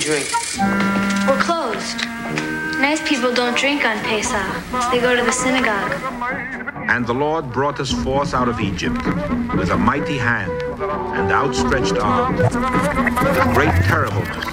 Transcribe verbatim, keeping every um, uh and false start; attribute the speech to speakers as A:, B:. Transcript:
A: drink?
B: We're closed. Nice people don't drink on Pesach. They go to the synagogue.
C: And the Lord brought us forth out of Egypt with a mighty hand and outstretched arm, with great terribleness.